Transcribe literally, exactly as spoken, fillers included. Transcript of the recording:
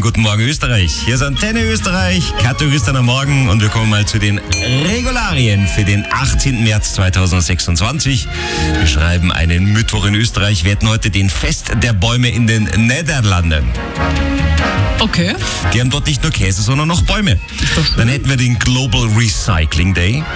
guten Morgen Österreich. Hier ist Antenne Österreich, Kato Christian am Morgen und wir kommen mal zu den Regularien für den achtzehnten März zweitausendsechsundzwanzig. Wir schreiben einen Mittwoch in Österreich. Wir hätten heute den Fest der Bäume in den Niederlanden. Okay. Die haben dort nicht nur Käse, sondern noch Bäume. Dann hätten wir den Global Recycling Day.